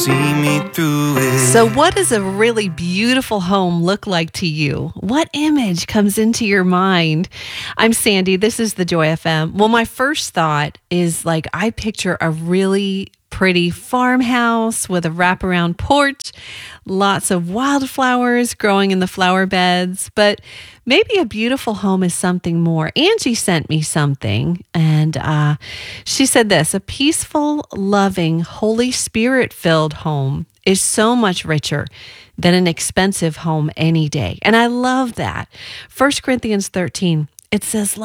see me through it. So, what does a really beautiful home look like to you? What image comes into your mind? I'm Sandy. This is the Joy FM. Well, my first thought is like I picture a really pretty farmhouse with a wraparound porch, lots of wildflowers growing in the flower beds, but maybe a beautiful home is something more. Angie sent me something, and she said this: a peaceful, loving, Holy Spirit filled home is so much richer than an expensive home any day. And I love that. 1 Corinthians 13, it says,